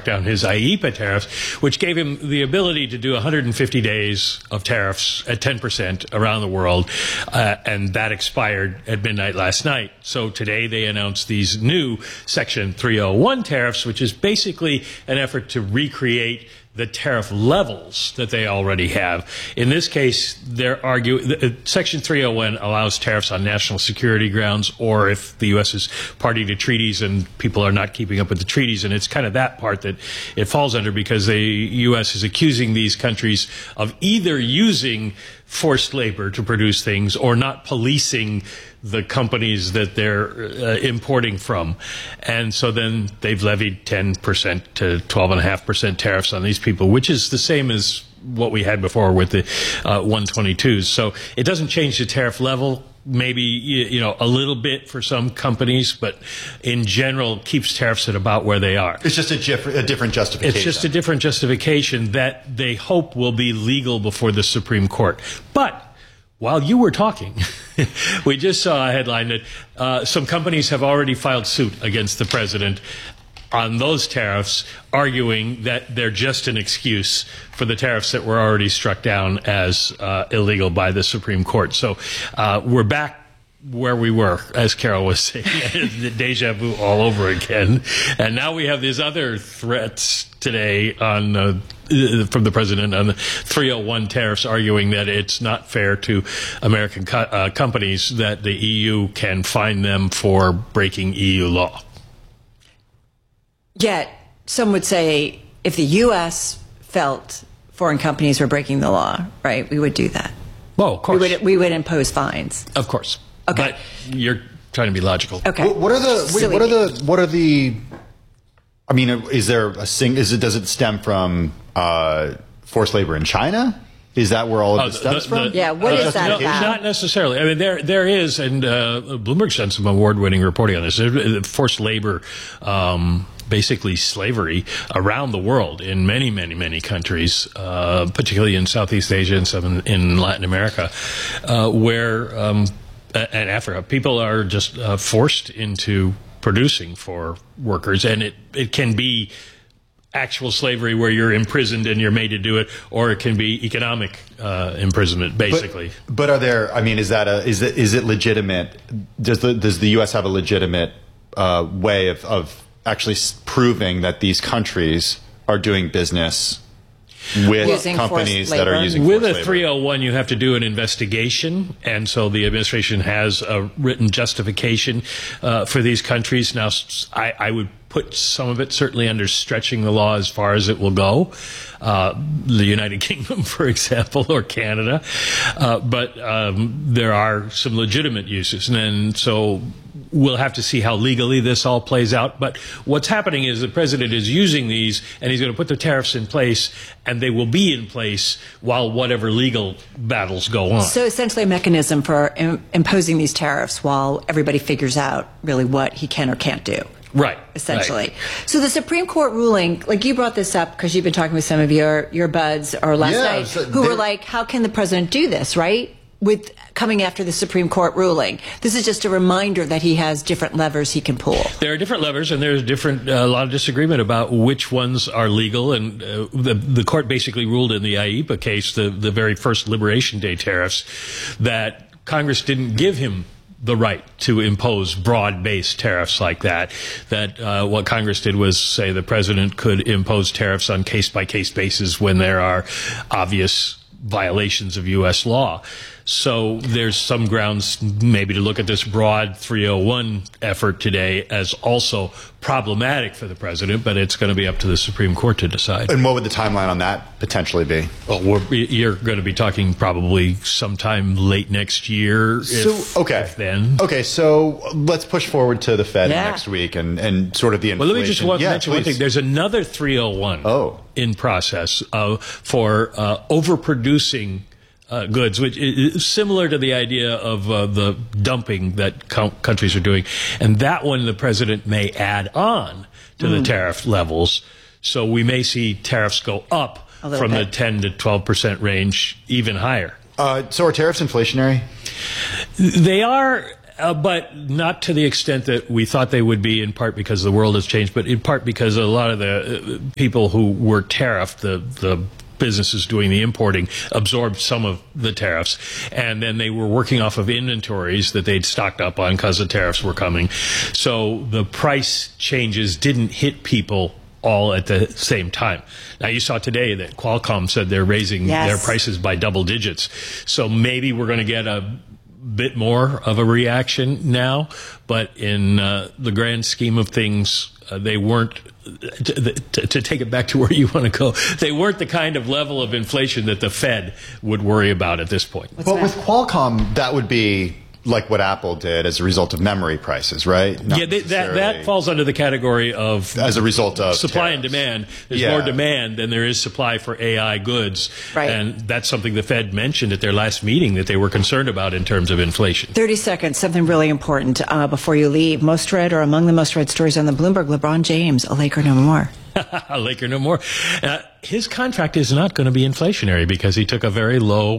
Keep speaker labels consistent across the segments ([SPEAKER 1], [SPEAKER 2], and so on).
[SPEAKER 1] down his IEEPA tariffs, which gave him the ability to do 150 days of tariffs at 10% around the world, and that expired at midnight last night. So today they announced these new Section 301 tariffs, which is basically an effort to recreate the tariff levels that they already have. In this case, they're arguing Section 301 allows tariffs on national security grounds, or if the U.S. is party to treaties and people are not keeping up with the treaties. And it's kind of that part that it falls under, because the U.S. is accusing these countries of either using forced labor to produce things or not policing the companies that they're importing from. And so then they've levied 10% to 12.5% tariffs on these people, which is the same as what we had before with the 122s. So it doesn't change the tariff level, maybe, you know, a little bit for some companies, but in general keeps tariffs at about where they are.
[SPEAKER 2] It's just a different justification.
[SPEAKER 1] It's just a different justification that they hope will be legal before the Supreme Court. But while you were talking, we just saw a headline that some companies have already filed suit against the president on those tariffs, arguing that they're just an excuse for the tariffs that were already struck down as illegal by the Supreme Court. So we're back where we were, as Carol was saying, the deja vu all over again. And now we have these other threats today on from the president on the 301 tariffs, arguing that it's not fair to American companies that the EU can fine them for breaking EU law.
[SPEAKER 3] Yet, some would say if the U.S. felt foreign companies were breaking the law, right, we would do that.
[SPEAKER 1] Well, of course.
[SPEAKER 3] We would impose fines.
[SPEAKER 1] Of course.
[SPEAKER 3] Okay.
[SPEAKER 1] But you're trying to be logical.
[SPEAKER 3] Okay.
[SPEAKER 2] What are the I mean, is there does it stem from forced labor in China? Is that where all of this stems from?
[SPEAKER 3] Yeah, what is that
[SPEAKER 1] no,
[SPEAKER 3] about?
[SPEAKER 1] Not necessarily. I mean, there is, and Bloomberg's done some award-winning reporting on this. Forced labor, basically slavery around the world in many, many, many countries, particularly in Southeast Asia and some in Latin America, where and Africa, people are just forced into producing for workers, and it can be actual slavery where you're imprisoned and you're made to do it, or it can be economic imprisonment, basically.
[SPEAKER 2] But are there? I mean, is it legitimate? Does the U.S. have a legitimate way of actually proving that these countries are doing business with companies that are using forced labor?
[SPEAKER 1] With a 301, you have to do an investigation, and so the administration has a written justification for these countries. Now, I would put some of it certainly under stretching the law as far as it will go. The United Kingdom, for example, or Canada. But there are some legitimate uses. And so we'll have to see how legally this all plays out. But what's happening is the president is using these, and he's going to put the tariffs in place, and they will be in place while whatever legal battles go on.
[SPEAKER 3] So essentially a mechanism for imposing these tariffs while everybody figures out really what he can or can't do.
[SPEAKER 1] Right.
[SPEAKER 3] Essentially.
[SPEAKER 1] Right.
[SPEAKER 3] So the Supreme Court ruling, like you brought this up because you've been talking with some of your buds or last night, who were like, how can the president do this, right? With coming after the Supreme Court ruling. This is just a reminder that he has different levers he can pull.
[SPEAKER 1] There are different levers, and there's a lot of disagreement about which ones are legal. And the court basically ruled in the IEEPA case, the very first Liberation Day tariffs, that Congress didn't give him the right to impose broad-based tariffs like that. That what Congress did was say the president could impose tariffs on case-by-case basis when there are obvious violations of U.S. law. So there's some grounds maybe to look at this broad 301 effort today as also problematic for the president, but it's going to be up to the Supreme Court to decide.
[SPEAKER 2] And what would the timeline on that potentially be?
[SPEAKER 1] Well, you're going to be talking probably sometime late next year. If then.
[SPEAKER 2] Okay, so let's push forward to the Fed next week and sort of the inflation.
[SPEAKER 1] Well, let me just mention one thing. There's another 301 in process for overproducing goods, which is similar to the idea of the dumping that countries are doing. And that one the president may add on to the tariff levels. So we may see tariffs go up from the 10 to 12% range, even higher.
[SPEAKER 2] So are tariffs inflationary?
[SPEAKER 1] They are but not to the extent that we thought they would be, in part because the world has changed, but in part because a lot of the people who were tariffed, the businesses doing the importing, absorbed some of the tariffs, and then they were working off of inventories that they'd stocked up on because the tariffs were coming. So the price changes didn't hit people all at the same time. Now, you saw today that Qualcomm said they're raising their prices by double digits. So maybe we're going to get a bit more of a reaction now, but in the grand scheme of things, they weren't, to take it back to where you want to go, they weren't the kind of level of inflation that the Fed would worry about at this point.
[SPEAKER 2] Well, with Qualcomm, that would be like what Apple did as a result of memory prices, right?
[SPEAKER 1] That falls under the category of
[SPEAKER 2] as a result of
[SPEAKER 1] supply
[SPEAKER 2] tariffs.
[SPEAKER 1] and demand. There's more demand than there is supply for AI goods.
[SPEAKER 3] Right.
[SPEAKER 1] And that's something the Fed mentioned at their last meeting that they were concerned about in terms of inflation.
[SPEAKER 3] 30 seconds, something really important before you leave. Most read or among the most read stories on the Bloomberg, LeBron James, a Laker no more.
[SPEAKER 1] A Laker no more. His contract is not going to be inflationary because he took a very low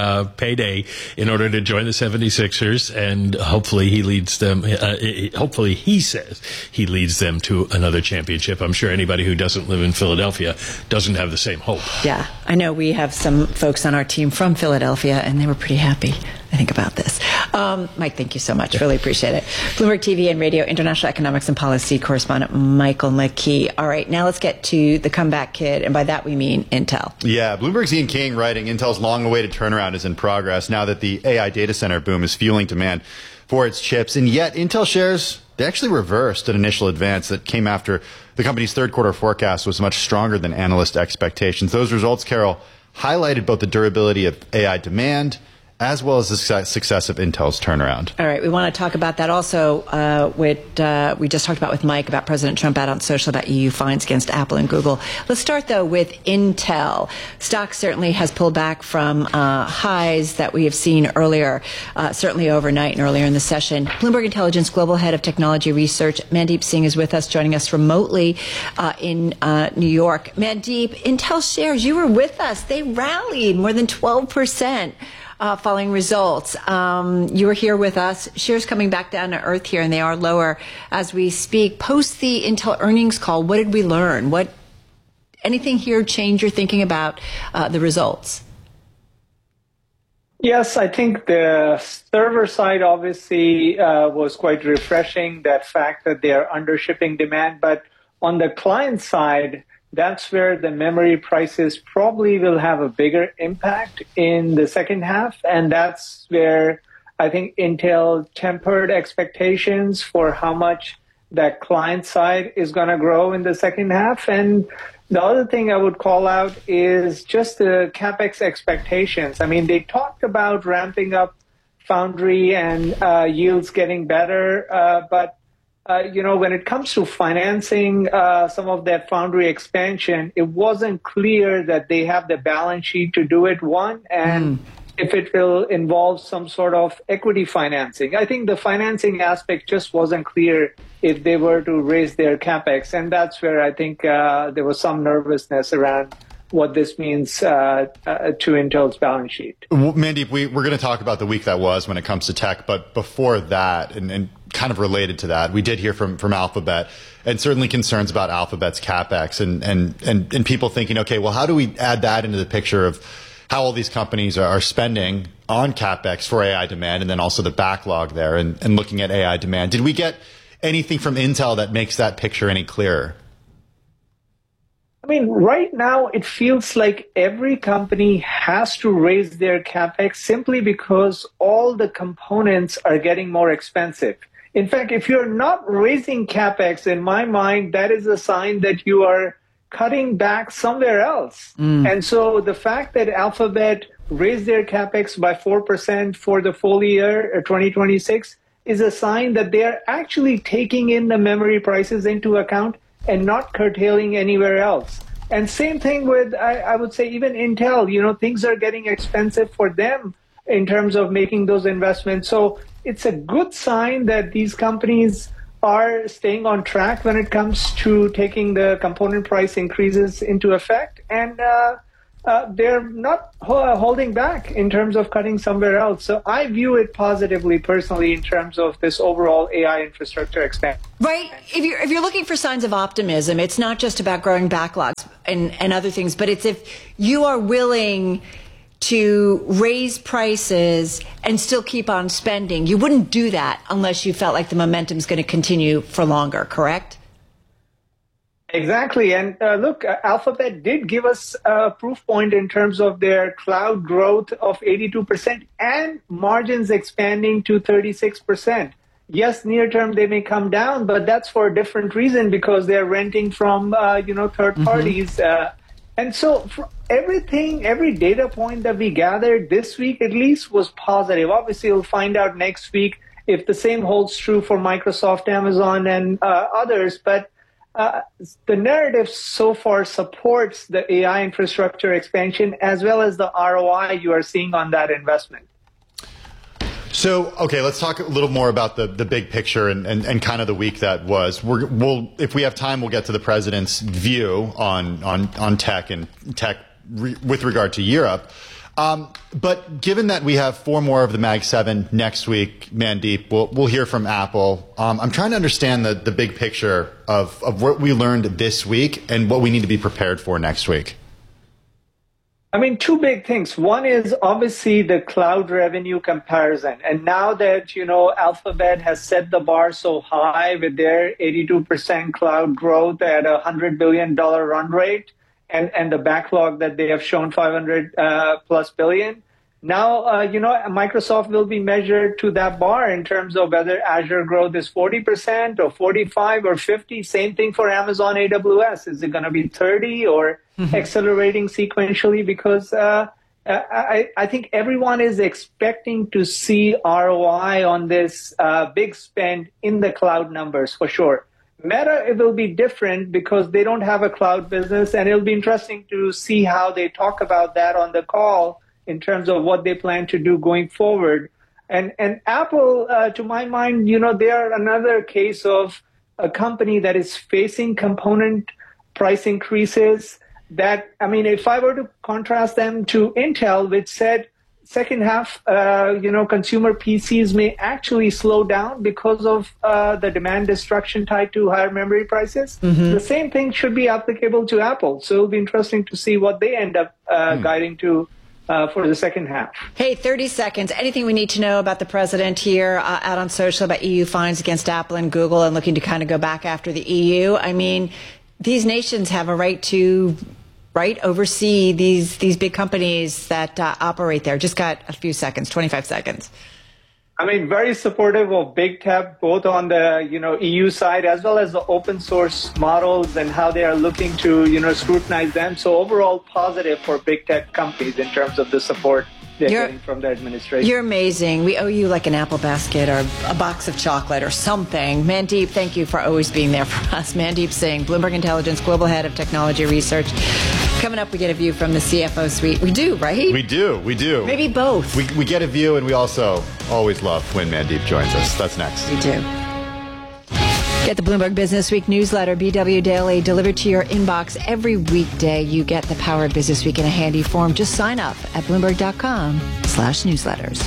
[SPEAKER 1] payday in order to join the 76ers, and hopefully he leads them. Hopefully he says he leads them to another championship. I'm sure anybody who doesn't live in Philadelphia doesn't have the same hope.
[SPEAKER 3] Yeah, I know we have some folks on our team from Philadelphia, and they were pretty happy, I think, about this. Mike, thank you so much. Really appreciate it. Bloomberg TV and Radio International Economics and Policy correspondent Michael McKee. All right, now let's get to the comeback kid, and by that we mean Intel.
[SPEAKER 2] Yeah, Bloomberg's Ian King writing, Intel's long-awaited turnaround is in progress now that the AI data center boom is fueling demand for its chips. And yet, Intel shares, they actually reversed an initial advance that came after the company's third quarter forecast was much stronger than analyst expectations. Those results, Carol, highlighted both the durability of AI demand as well as the success of Intel's turnaround.
[SPEAKER 3] All right, we want to talk about that also. We just talked about with Mike about President Trump out on social about EU fines against Apple and Google. Let's start, though, with Intel. Stock certainly has pulled back from highs that we have seen earlier, certainly overnight and earlier in the session. Bloomberg Intelligence Global Head of Technology Research, Mandeep Singh, is with us, joining us remotely in New York. Mandeep, Intel shares, you were with us. They rallied more than 12%. Following results. You were here with us. Shares coming back down to earth here, and they are lower as we speak. Post the Intel earnings call, what did we learn? Anything here change your thinking about the results?
[SPEAKER 4] Yes, I think the server side obviously was quite refreshing, that fact that they are under shipping demand. But on the client side, that's where the memory prices probably will have a bigger impact in the second half. And that's where I think Intel tempered expectations for how much that client side is going to grow in the second half. And the other thing I would call out is just the CapEx expectations. I mean, they talked about ramping up foundry and yields getting better, but when it comes to financing some of that foundry expansion, it wasn't clear that they have the balance sheet to do it, and if it will involve some sort of equity financing. I think the financing aspect just wasn't clear if they were to raise their CapEx, and that's where I think there was some nervousness around what this means to Intel's balance sheet.
[SPEAKER 2] Mandeep, we're going to talk about the week that was when it comes to tech, but before that, and kind of related to that, we did hear from Alphabet, and certainly concerns about Alphabet's CapEx, and people thinking, okay, well, how do we add that into the picture of how all these companies are spending on CapEx for AI demand, and then also the backlog there, and looking at AI demand. Did we get anything from Intel that makes that picture any clearer?
[SPEAKER 4] I mean, right now, it feels like every company has to raise their CapEx simply because all the components are getting more expensive. In fact, if you're not raising CapEx, in my mind, that is a sign that you are cutting back somewhere else. And so the fact that Alphabet raised their CapEx by 4% for the full year 2026 is a sign that they are actually taking in the memory prices into account and not curtailing anywhere else. And same thing with, I would say, even Intel. Things are getting expensive for them in terms of making those investments. So it's a good sign that these companies are staying on track when it comes to taking the component price increases into effect. And they're not holding back in terms of cutting somewhere else. So I view it positively, personally, in terms of this overall AI infrastructure expansion.
[SPEAKER 3] Right. If you're looking for signs of optimism, it's not just about growing backlogs and other things, but it's if you are willing to raise prices and still keep on spending. You wouldn't do that unless you felt like the momentum is going to continue for longer, correct?
[SPEAKER 4] Exactly. And look, Alphabet did give us a proof point in terms of their cloud growth of 82% and margins expanding to 36%. Yes, near term they may come down, but that's for a different reason because they're renting from, third parties. And so for everything, every data point that we gathered this week at least was positive. Obviously, we'll find out next week if the same holds true for Microsoft, Amazon, and others. But the narrative so far supports the AI infrastructure expansion as well as the ROI you are seeing on that investment.
[SPEAKER 2] So, okay, let's talk a little more about the big picture and kind of the week that was. We'll if we have time, we'll get to the president's view on tech and tech with regard to Europe. But given that we have 4 more of the Mag 7 next week, Mandeep, we'll hear from Apple. I'm trying to understand the big picture of what we learned this week and what we need to be prepared for next week.
[SPEAKER 4] I mean, 2 big things. One is obviously the cloud revenue comparison. And now that, Alphabet has set the bar so high with their 82% cloud growth at a $100 billion run rate, and the backlog that they have shown 500 plus billion. Now, Microsoft will be measured to that bar in terms of whether Azure growth is 40% or 45 or 50. Same thing for Amazon AWS. Is it going to be 30 or accelerating sequentially? Because I think everyone is expecting to see ROI on this big spend in the cloud numbers for sure. Meta, it will be different because they don't have a cloud business, and it'll be interesting to see how they talk about that on the call in terms of what they plan to do going forward. And Apple, to my mind, they are another case of a company that is facing component price increases that, if I were to contrast them to Intel, which said second half, consumer PCs may actually slow down because of the demand destruction tied to higher memory prices. The same thing should be applicable to Apple. So it'll be interesting to see what they end up guiding to for the second half.
[SPEAKER 3] Hey, 30 seconds. Anything we need to know about the president here out on social about EU fines against Apple and Google and looking to kind of go back after the EU? I mean, these nations have a right to oversee these big companies that operate there. Just got a few seconds, 25 seconds.
[SPEAKER 4] Very supportive of big tech, both on the EU side as well as the open source models and how they are looking to scrutinize them. So overall positive for big tech companies in terms of the support they're getting from the administration.
[SPEAKER 3] You're amazing. We owe you like an Apple basket or a box of chocolate or something. Mandeep, thank you for always being there for us. Mandeep Singh, Bloomberg Intelligence Global Head of Technology Research. Coming up, we get a view from the CFO suite. We do, right?
[SPEAKER 2] We do.
[SPEAKER 3] Maybe both.
[SPEAKER 2] We get a view, and we also always love when Mandeep joins us. That's next.
[SPEAKER 3] We do. Get the Bloomberg Business Week newsletter, BW Daily, delivered to your inbox every weekday. You get the Power of Business Week in a handy form. Just sign up at Bloomberg.com/newsletters.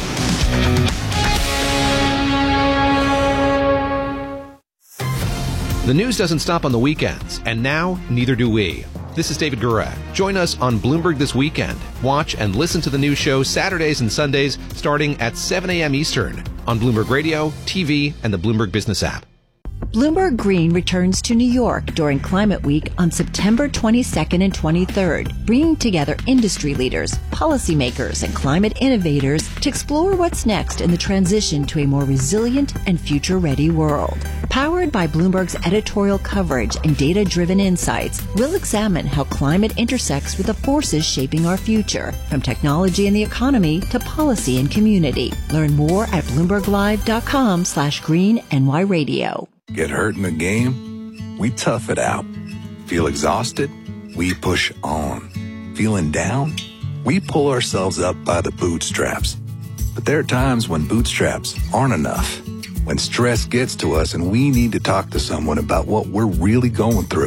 [SPEAKER 5] The news doesn't stop on the weekends, and now neither do we. This is David Gurak. Join us on Bloomberg This Weekend. Watch and listen to the news show Saturdays and Sundays starting at 7 a.m. Eastern on Bloomberg Radio, TV, and the Bloomberg Business app.
[SPEAKER 3] Bloomberg Green returns to New York during Climate Week on September 22nd and 23rd, bringing together industry leaders, policymakers, and climate innovators to explore what's next in the transition to a more resilient and future-ready world. Powered by Bloomberg's editorial coverage and data-driven insights, we'll examine how climate intersects with the forces shaping our future, from technology and the economy to policy and community. Learn more at BloombergLive.com/GreenNY Radio.
[SPEAKER 6] Get hurt in the game? We tough it out. Feel exhausted? We push on. Feeling down? We pull ourselves up by the bootstraps. But there are times when bootstraps aren't enough. When stress gets to us and we need to talk to someone about what we're really going through.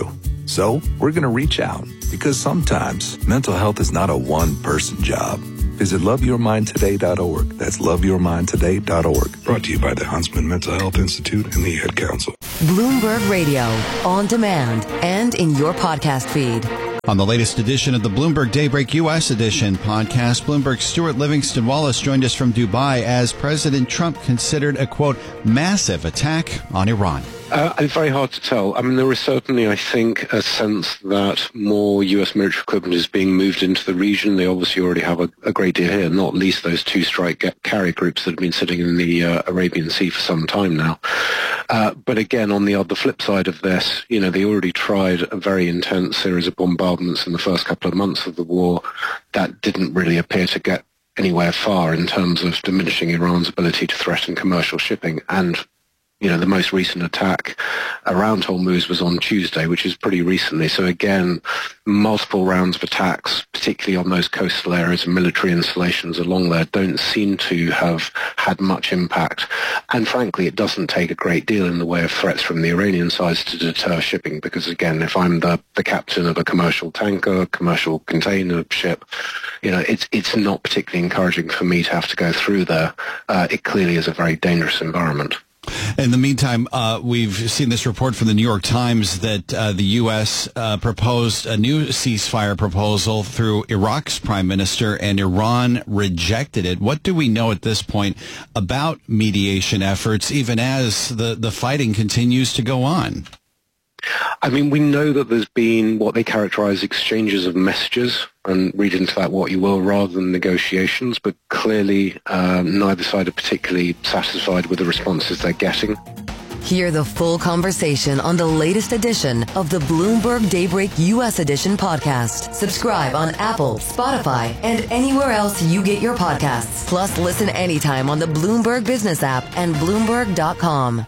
[SPEAKER 6] So we're going to reach out, because sometimes mental health is not a one-person job. Visit loveyourmindtoday.org. That's loveyourmindtoday.org. Brought to you by the Huntsman Mental Health Institute and the Ad Council.
[SPEAKER 7] Bloomberg Radio, on demand and in your podcast feed.
[SPEAKER 8] On the latest edition of the Bloomberg Daybreak U.S. edition podcast, Bloomberg's Stuart Livingston Wallace joined us from Dubai as President Trump considered a, quote, massive attack on Iran.
[SPEAKER 9] It's very hard to tell. I mean, there is certainly, I think, a sense that more U.S. military equipment is being moved into the region. They obviously already have a great deal here, not least those two strike carrier groups that have been sitting in the Arabian Sea for some time now. But again, on the flip side of this, you know, they already tried a very intense series of bombardments in the first couple of months of the war. That didn't really appear to get anywhere far in terms of diminishing Iran's ability to threaten commercial shipping. And you know, the most recent attack around Hormuz was on Tuesday, which is pretty recently. So again, multiple rounds of attacks, particularly on those coastal areas and military installations along there, don't seem to have had much impact. And frankly, it doesn't take a great deal in the way of threats from the Iranian side to deter shipping, because again, if I'm the captain of a commercial tanker, commercial container ship, you know, it's not particularly encouraging for me to have to go through there. It clearly is a very dangerous environment.
[SPEAKER 8] In the meantime, we've seen this report from the New York Times that the U.S. proposed a new ceasefire proposal through Iraq's prime minister, and Iran rejected it. What do we know at this point about mediation efforts, even as the fighting continues to go on?
[SPEAKER 9] I mean, we know that there's been what they characterize exchanges of messages, and read into that what you will, rather than negotiations, but clearly neither side are particularly satisfied with the responses they're getting.
[SPEAKER 7] Hear the full conversation on the latest edition of the Bloomberg Daybreak U.S. edition podcast. Subscribe on Apple, Spotify, and anywhere else you get your podcasts. Plus, listen anytime on the Bloomberg Business app and Bloomberg.com.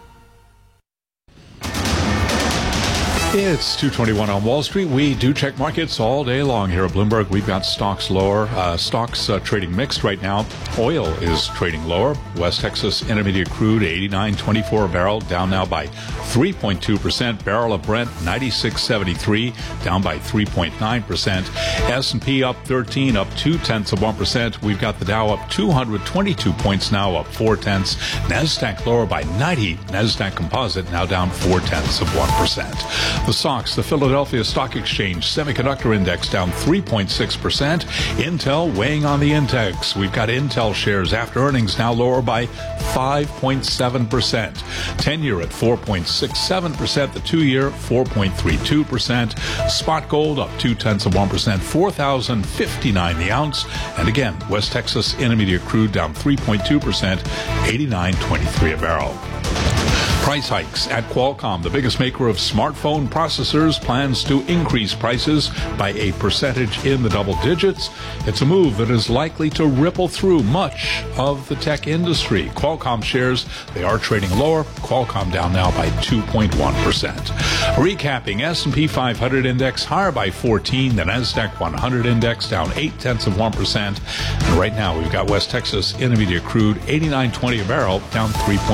[SPEAKER 10] It's 2:21 on Wall Street. We do check markets all day long here at Bloomberg. We've got stocks lower. Stocks trading mixed right now. Oil is trading lower. West Texas Intermediate crude 89.24 a barrel, down now by 3.2%. Barrel of Brent 96.73, down by 3.9%. S&P up 13, up 0.2%. We've got the Dow up 222 points now, up 0.4. Nasdaq lower by 90. Nasdaq Composite now down 0.4%. The SOX, the Philadelphia Stock Exchange Semiconductor Index, down 3.6%. Intel weighing on the index. We've got Intel shares after earnings now lower by 5.7%. 10-year at 4.67%. The 2-year 4.32%. Spot gold up 0.2%. 4,059 the ounce. And again, West Texas Intermediate crude down 3.2%. 89.23 a barrel. Price hikes at Qualcomm, the biggest maker of smartphone processors, plans to increase prices by a percentage in the double digits. It's a move that is likely to ripple through much of the tech industry. Qualcomm shares, they are trading lower. Qualcomm down now by 2.1%. Recapping, S&P 500 index higher by 14. The NASDAQ 100 index down 0.8%. And right now we've got West Texas Intermediate crude 89.20 a barrel, down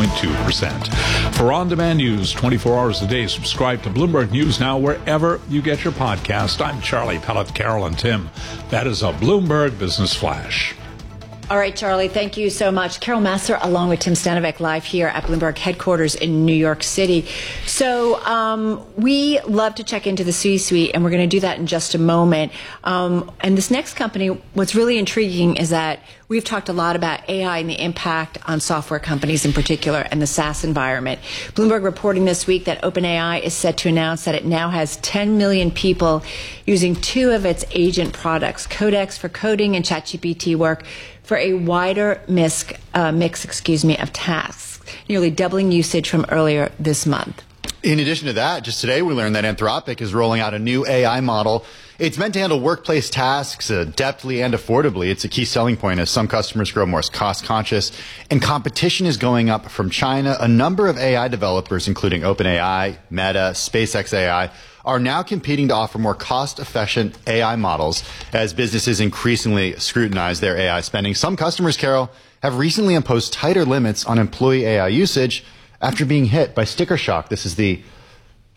[SPEAKER 10] 3.2%. For on-demand news 24 hours a day, subscribe to Bloomberg News Now wherever you get your podcast. I'm Charlie Pellet, Carol and Tim. That is a Bloomberg Business Flash.
[SPEAKER 3] All right, Charlie, thank you so much. Carol Massar along with Tim Stanovic live here at Bloomberg headquarters in New York City. So we love to check into the C-suite, and we're going to do that in just a moment. And this next company, what's really intriguing is that we've talked a lot about AI and the impact on software companies in particular and the SaaS environment. Bloomberg reporting this week that OpenAI is set to announce that it now has 10 million people using two of its agent products, Codex for coding and ChatGPT work, for a wider mix of tasks, nearly doubling usage from earlier this month.
[SPEAKER 2] In addition to that, just today we learned that Anthropic is rolling out a new AI model. It's meant to handle workplace tasks adeptly and affordably. It's a key selling point as some customers grow more cost conscious, and competition is going up from China. A number of AI developers, including OpenAI, Meta, SpaceX AI, are now competing to offer more cost-efficient AI models as businesses increasingly scrutinize their AI spending. Some customers, Carol, have recently imposed tighter limits on employee AI usage after being hit by sticker shock. This is the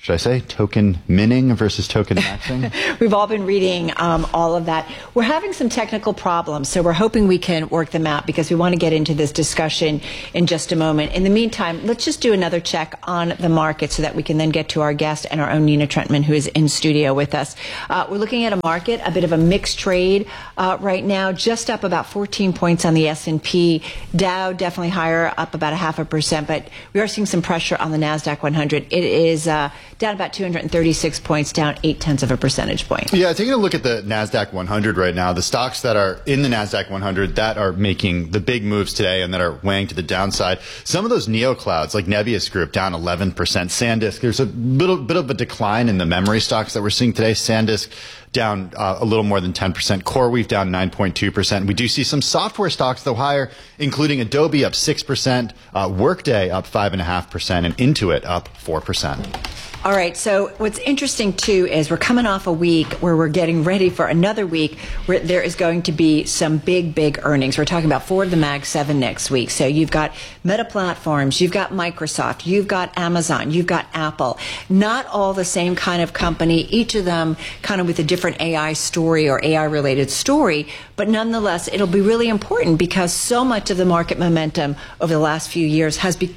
[SPEAKER 2] should I say, token minning versus token maxing?
[SPEAKER 3] We've all been reading all of that. We're having some technical problems, so we're hoping we can work them out because we want to get into this discussion in just a moment. In the meantime, let's just do another check on the market so that we can then get to our guest and our own Nina Trentman, who is in studio with us. We're looking at a market, a bit of a mixed trade right now, just up about 14 points on the S&P. Dow definitely higher, up about 0.5%, but we are seeing some pressure on the NASDAQ 100. It is down about 236 points, down 0.8 percentage point.
[SPEAKER 2] Yeah, taking a look at the NASDAQ 100 right now, the stocks that are in the NASDAQ 100 that are making the big moves today and that are weighing to the downside, some of those neoclouds like Nebius Group down 11%, SanDisk, there's a little bit of a decline in the memory stocks that we're seeing today. SanDisk down a little more than 10%. CoreWeave down 9.2%. We do see some software stocks, though, higher, including Adobe up 6%, Workday up 5.5%, and Intuit up 4%.
[SPEAKER 3] All right, so what's interesting, too, is we're coming off a week where we're getting ready for another week where there is going to be some big earnings. We're talking about 4 of the Mag 7 next week. So you've got Meta Platforms, you've got Microsoft, you've got Amazon, you've got Apple. Not all the same kind of company, each of them kind of with a different AI story or AI-related story, but nonetheless, it'll be really important because so much of the market momentum over the last few years has become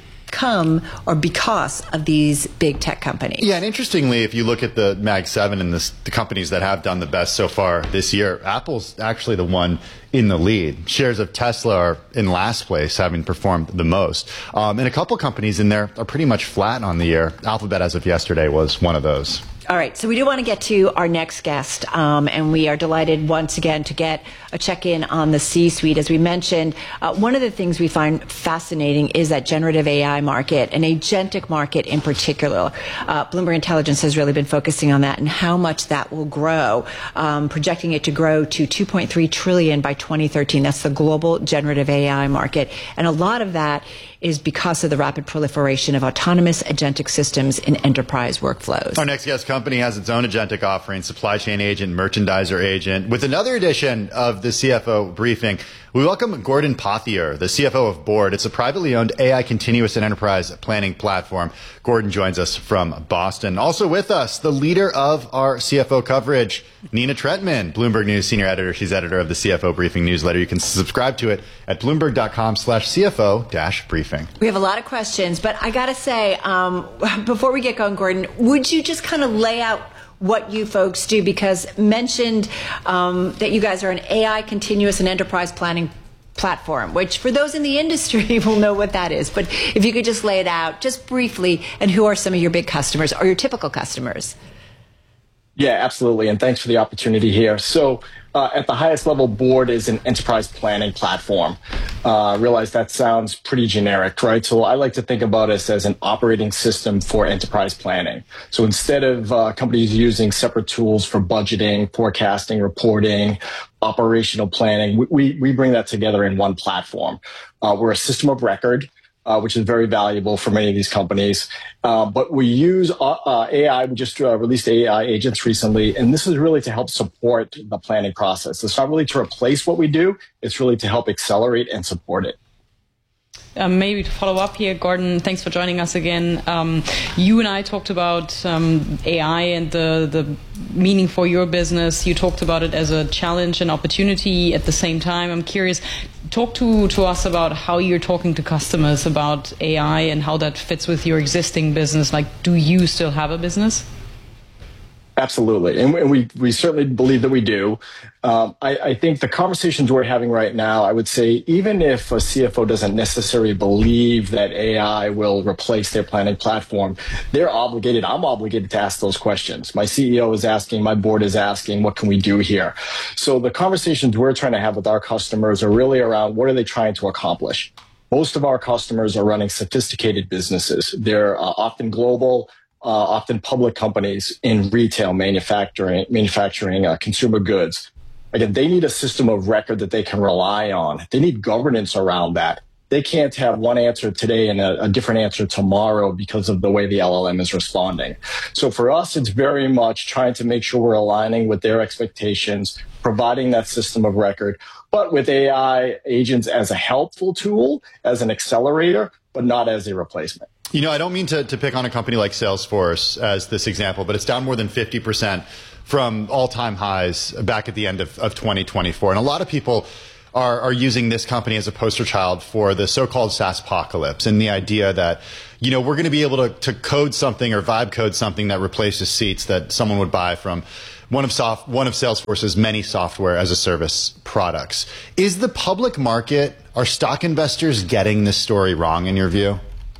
[SPEAKER 3] because of these big tech companies.
[SPEAKER 2] Yeah, and interestingly, if you look at the Mag 7 and the companies that have done the best so far this year, Apple's actually the one in the lead. Shares of Tesla are in last place, having performed the most. And a couple companies in there are pretty much flat on the year. Alphabet, as of yesterday, was one of those.
[SPEAKER 3] All right, so we do want to get to our next guest, and we are delighted once again to get a check-in on the C-suite. As we mentioned, one of the things we find fascinating is that generative AI market, an agentic market in particular. Bloomberg Intelligence has really been focusing on that and how much that will grow, projecting it to grow to $2.3 trillion by 2013. That's the global generative AI market, and a lot of that is because of the rapid proliferation of autonomous agentic systems in enterprise workflows.
[SPEAKER 2] Our next guest company has its own agentic offering, supply chain agent, merchandiser agent. With another edition of the CFO Briefing, we welcome Gordon Pothier, the CFO of Board. It's a privately owned AI continuous and enterprise planning platform. Gordon joins us from Boston. Also with us, the leader of our CFO coverage, Nina Trentman, Bloomberg News senior editor. She's editor of the CFO Briefing newsletter. You can subscribe to it at bloomberg.com/CFO-briefing.
[SPEAKER 3] We have a lot of questions, but I got to say, before we get going, Gordon, would you just kind of lay out what you folks do? Because mentioned that you guys are an AI continuous and enterprise planning platform, which for those in the industry will know what that is. But if you could just lay it out just briefly, and who are some of your big customers or your typical customers?
[SPEAKER 11] Yeah, absolutely. And thanks for the opportunity here. So at the highest level, Board is an enterprise planning platform. I realize that sounds pretty generic, right? So I like to think about us as an operating system for enterprise planning. So instead of companies using separate tools for budgeting, forecasting, reporting, operational planning, we bring that together in one platform. We're a system of record, which is very valuable for many of these companies. But we use AI. We just released AI agents recently, and this is really to help support the planning process. It's not really to replace what we do. It's really to help accelerate and support it.
[SPEAKER 12] Maybe to follow up here, Gordon, thanks for joining us again. You and I talked about AI and the meaning for your business. You talked about it as a challenge and opportunity at the same time. I'm curious, talk to us about how you're talking to customers about AI and how that fits with your existing business. Like, do you still have a business?
[SPEAKER 11] Absolutely. And we certainly believe that we do. I think the conversations we're having right now, I would say, even if a CFO doesn't necessarily believe that AI will replace their planning platform, they're obligated, I'm obligated to ask those questions. My CEO is asking, my board is asking, what can we do here? So the conversations we're trying to have with our customers are really around what are they trying to accomplish? Most of our customers are running sophisticated businesses. They're often global, often public companies in retail, manufacturing, consumer goods. Again, they need a system of record that they can rely on. They need governance around that. They can't have one answer today and a different answer tomorrow because of the way the LLM is responding. So for us, it's very much trying to make sure we're aligning with their expectations, providing that system of record, but with AI agents as a helpful tool, as an accelerator, but not as a replacement.
[SPEAKER 2] You know, I don't mean to pick on a company like Salesforce as this example, but it's down more than 50% from all-time highs back at the end of 2024. And a lot of people are using this company as a poster child for the so-called SaaSpocalypse and the idea that, you know, we're going to be able to code something or vibe code something that replaces seats that someone would buy from one of Salesforce's many software as a service products. Is the public market, are stock investors getting this story wrong in your view?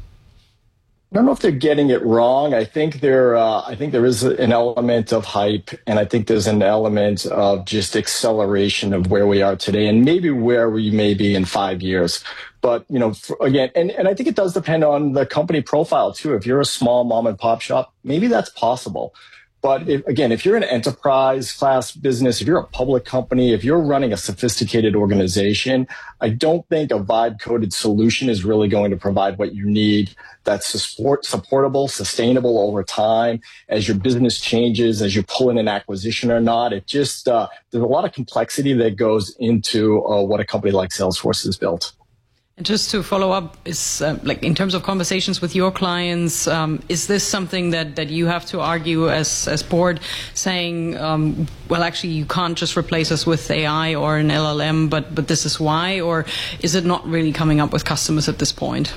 [SPEAKER 11] I don't know if they're getting it wrong. I think there is an element of hype, and I think there's an element of just acceleration of where we are today, and maybe where we may be in 5 years. But you know, again, and I think it does depend on the company profile too. If you're a small mom and pop shop, maybe that's possible. But if you're an enterprise class business, if you're a public company, if you're running a sophisticated organization, I don't think a vibe coded solution is really going to provide what you need that's supportable, sustainable over time as your business changes, as you pull in an acquisition or not. It just, there's a lot of complexity that goes into what a company like Salesforce has built.
[SPEAKER 12] And just to follow up, is like in terms of conversations with your clients, is this something that you have to argue as board, saying, well, actually, you can't just replace us with AI or an LLM, but this is why? Or is it not really coming up with customers at this point?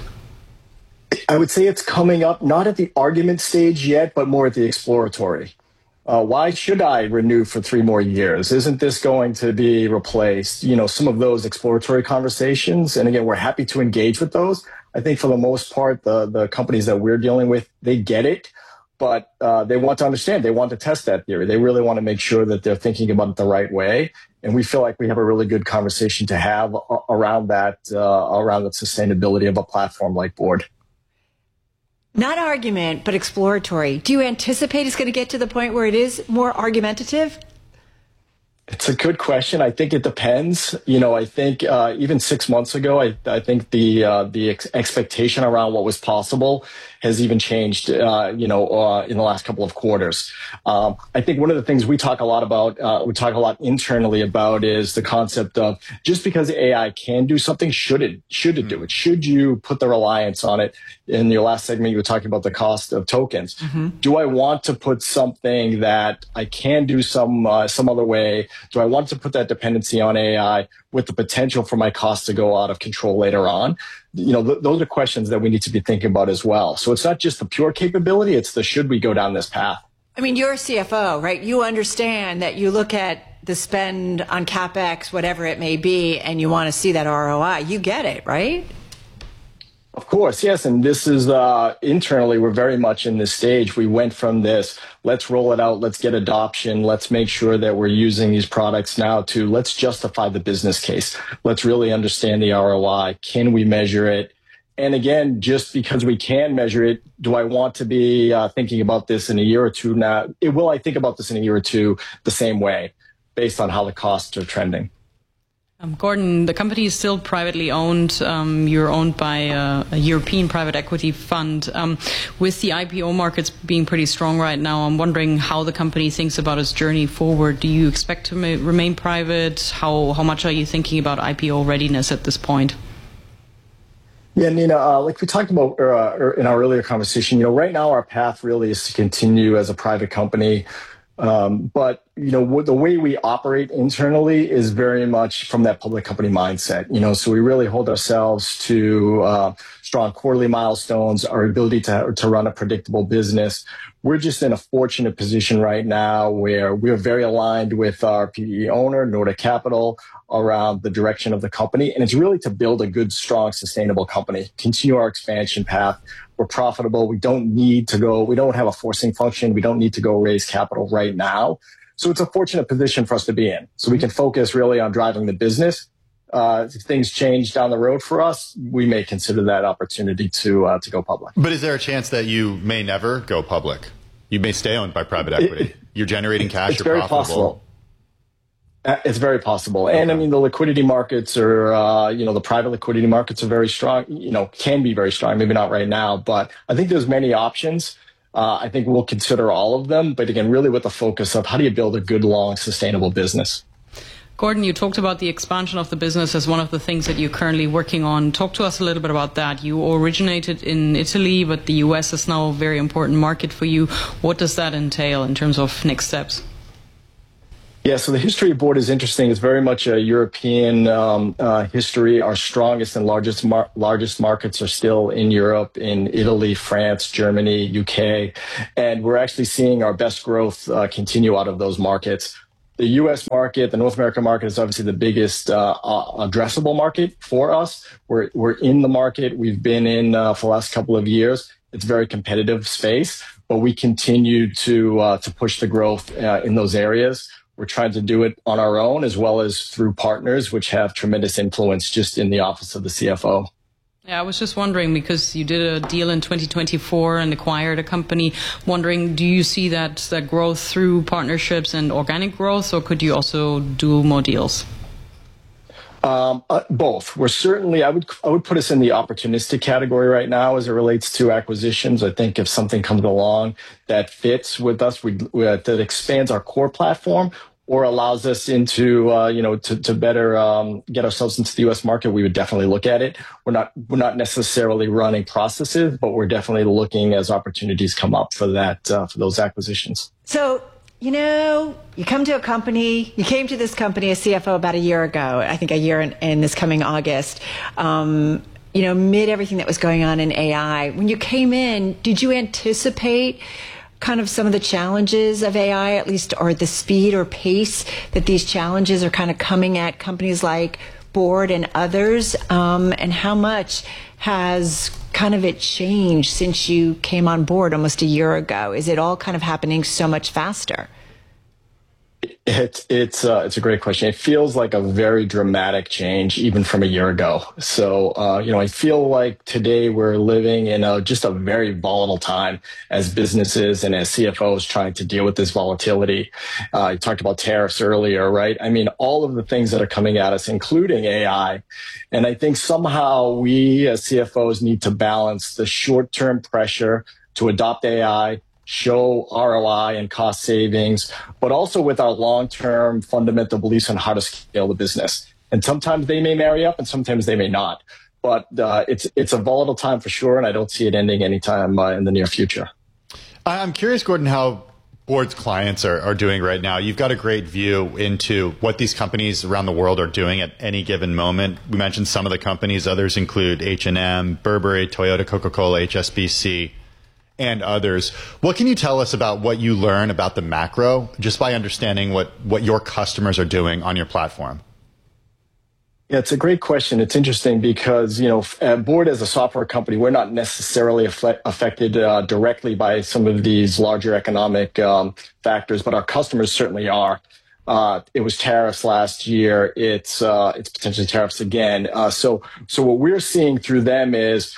[SPEAKER 11] I would say it's coming up, not at the argument stage yet, but more at the exploratory. Why should I renew for 3 more years? Isn't this going to be replaced? You know, some of those exploratory conversations. And again, we're happy to engage with those. I think for the most part, the companies that we're dealing with, they get it, but they want to understand. They want to test that theory. They really want to make sure that they're thinking about it the right way. And we feel like we have a really good conversation to have around that sustainability of a platform like Board.
[SPEAKER 3] Not argument, but exploratory. Do you anticipate it's going to get to the point where it is more argumentative?
[SPEAKER 11] It's a good question. I think it depends. You know, I think even 6 months ago, I think the expectation around what was possible has even changed, in the last couple of quarters. I think one of the things we talk a lot internally about is the concept of just because AI can do something, should it do it? Should you put the reliance on it? In your last segment, you were talking about the cost of tokens. Mm-hmm. Do I want to put something that I can do some other way? Do I want to put that dependency on AI with the potential for my costs to go out of control later on? You know, those are questions that we need to be thinking about as well. So it's not just the pure capability, it's the should we go down this path?
[SPEAKER 3] I mean, you're a CFO, right? You understand that you look at the spend on CapEx, whatever it may be, and you want to see that ROI. You get it, right?
[SPEAKER 11] Of course, yes. And this is internally, we're very much in this stage. We went from this, let's roll it out, let's get adoption, let's make sure that we're using these products now, to let's justify the business case. Let's really understand the ROI. Can we measure it? And again, just because we can measure it, do I want to be thinking about this in a year or two now? Will I think about this in a year or two the same way based on how the costs are trending?
[SPEAKER 12] Gordon, the company is still privately owned. You're owned by a European private equity fund. With the IPO markets being pretty strong right now, I'm wondering how the company thinks about its journey forward. Do you expect to remain private? How much are you thinking about IPO readiness at this point?
[SPEAKER 11] Yeah, Nina, like we talked about in our earlier conversation, right now our path really is to continue as a private company. But, the way we operate internally is very much from that public company mindset, so we really hold ourselves to strong quarterly milestones, our ability to run a predictable business. We're just in a fortunate position right now where we're very aligned with our PE owner, Nordic Capital, around the direction of the company. And it's really to build a good, strong, sustainable company, continue our expansion path. We're profitable. We don't have a forcing function. We don't need to go raise capital right now. So it's a fortunate position for us to be in. So we can focus really on driving the business. If things change down the road for us, we may consider that opportunity to go public.
[SPEAKER 2] But is there a chance that you may never go public? You may stay owned by private equity. You're generating cash.
[SPEAKER 11] It's very possible. It's very possible. And I mean, the liquidity markets are, the private liquidity markets are very strong, can be very strong, maybe not right now, but I think there's many options. I think we'll consider all of them. But again, really with the focus of how do you build a good, long, sustainable business?
[SPEAKER 12] Gordon, you talked about the expansion of the business as one of the things that you're currently working on. Talk to us a little bit about that. You originated in Italy, but the US is now a very important market for you. What does that entail in terms of next steps?
[SPEAKER 11] Yeah, so the history of Board is interesting. It's very much a European history. Our strongest and largest markets are still in Europe, in Italy, France, Germany, UK. And we're actually seeing our best growth continue out of those markets. The U.S. market, the North American market, is obviously the biggest addressable market for us. We're in the market. We've been in for the last couple of years. It's a very competitive space, but we continue to push the growth in those areas. We're trying to do it on our own as well as through partners, which have tremendous influence just in the office of the CFO.
[SPEAKER 12] Yeah, I was just wondering, because you did a deal in 2024 and acquired a company, wondering, do you see that growth through partnerships and organic growth, or could you also do more deals?
[SPEAKER 11] Both. We're certainly, I would put us in the opportunistic category right now as it relates to acquisitions. I think if something comes along that fits with us, that expands our core platform or allows us into, to better get ourselves into the U.S. market, we would definitely look at it. We're not necessarily running processes, but we're definitely looking as opportunities come up for that, for those acquisitions.
[SPEAKER 3] So, you come to a company, you came to this company as CFO about a year ago, I think a year in this coming August, mid everything that was going on in AI. When you came in, did you anticipate kind of some of the challenges of AI, at least, or the speed or pace that these challenges are kind of coming at companies like Board and others? And how much has kind of it changed since you came on board almost a year ago? Is it all kind of happening so much faster?
[SPEAKER 11] It's a great question. It feels like a very dramatic change, even from a year ago. So, I feel like today we're living in just a very volatile time as businesses and as CFOs trying to deal with this volatility. You talked about tariffs earlier, right? I mean, all of the things that are coming at us, including AI. And I think somehow we as CFOs need to balance the short-term pressure to adopt AI, show ROI and cost savings, but also with our long-term fundamental beliefs on how to scale the business. And sometimes they may marry up and sometimes they may not. But it's a volatile time for sure, and I don't see it ending anytime in the near future.
[SPEAKER 2] I'm curious, Gordon, how Board's clients are doing right now. You've got a great view into what these companies around the world are doing at any given moment. We mentioned some of the companies. Others include H&M, Burberry, Toyota, Coca-Cola, HSBC, and others. What can you tell us about what you learn about the macro just by understanding what your customers are doing on your platform?
[SPEAKER 11] Yeah, it's a great question. It's interesting because, at Board as a software company, we're not necessarily affected directly by some of these larger economic factors, but our customers certainly are. It was tariffs last year. It's potentially tariffs again. So what we're seeing through them is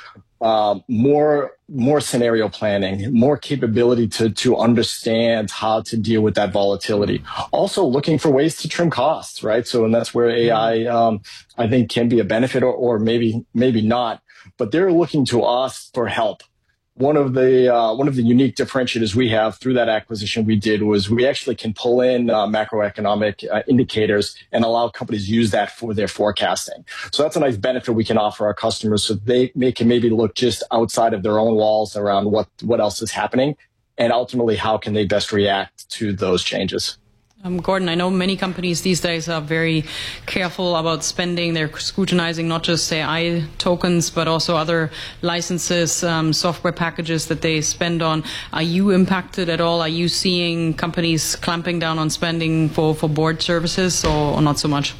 [SPEAKER 11] more scenario planning, more capability to understand how to deal with that volatility. Also looking for ways to trim costs, right? So, and that's where AI, I think, can be a benefit or maybe not. But they're looking to us for help. One of the unique differentiators we have through that acquisition we did was we actually can pull in macroeconomic indicators and allow companies to use that for their forecasting. So that's a nice benefit we can offer our customers, so they can maybe look just outside of their own walls around what else is happening, and ultimately how can they best react to those changes.
[SPEAKER 12] Gordon, I know many companies these days are very careful about spending. They're scrutinizing not just AI tokens, but also other licenses, software packages that they spend on. Are you impacted at all? Are you seeing companies clamping down on spending for Board services or not so much?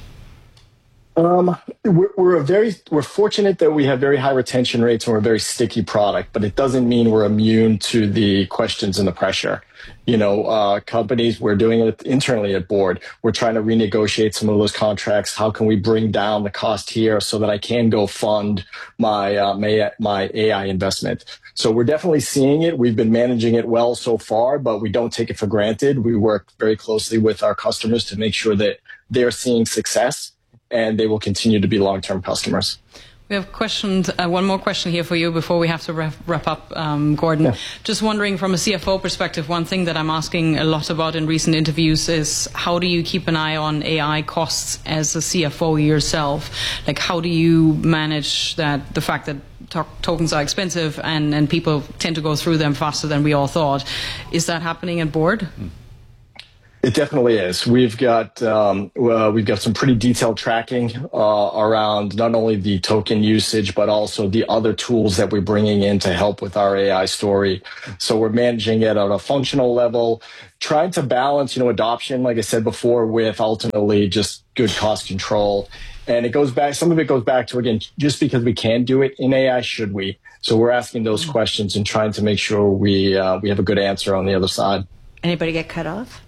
[SPEAKER 12] We're fortunate that we have very high retention rates and we're a very sticky product, but it doesn't mean we're immune to the questions and the pressure. Companies, we're doing it internally at Board. We're trying to renegotiate some of those contracts. How can we bring down the cost here so that I can go fund my AI investment? So we're definitely seeing it. We've been managing it well so far, but we don't take it for granted. We work very closely with our customers to make sure that they're seeing success, and they will continue to be long-term customers. We have questions. One more question here for you before we have to wrap up, Gordon. Yeah. Just wondering, from a CFO perspective, one thing that I'm asking a lot about in recent interviews is how do you keep an eye on AI costs as a CFO yourself? Like, how do you manage that? The fact that tokens are expensive and people tend to go through them faster than we all thought. Is that happening at board?
[SPEAKER 11] It definitely is. We've got some pretty detailed tracking around not only the token usage, but also the other tools that we're bringing in to help with our AI story. So we're managing it at a functional level, trying to balance, adoption, like I said before, with ultimately just good cost control. And it goes back, some of it goes back to, again, just because we can do it in AI, should we? So we're asking those questions and trying to make sure we have a good answer on the other side.
[SPEAKER 3] Anybody get cut off?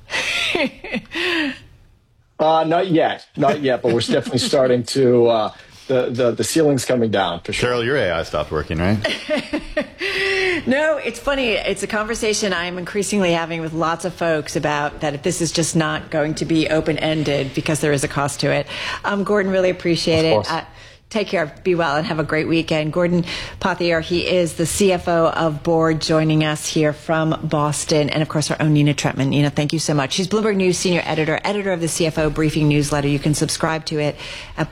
[SPEAKER 11] Not yet, but we're definitely starting to, the ceiling's coming down for sure.
[SPEAKER 2] Cheryl, your AI stopped working, right?
[SPEAKER 3] No, it's funny. It's a conversation I'm increasingly having with lots of folks about that if this is just not going to be open-ended because there is a cost to it. Gordon, really appreciate it. Take care, be well, and have a great weekend. Gordon Pothier, he is the CFO of Board, joining us here from Boston. And, of course, our own Nina Tretman. Nina, thank you so much. She's Bloomberg News senior editor of the CFO Briefing newsletter. You can subscribe to it at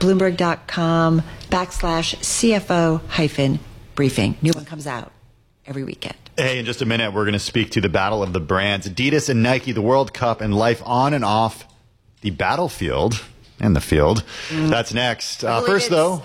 [SPEAKER 3] Bloomberg.com/CFO-briefing. New one comes out every weekend.
[SPEAKER 2] Hey, in just a minute, we're going to speak to the battle of the brands. Adidas and Nike, the World Cup, and life on and off the battlefield. And the field. That's next. First, though,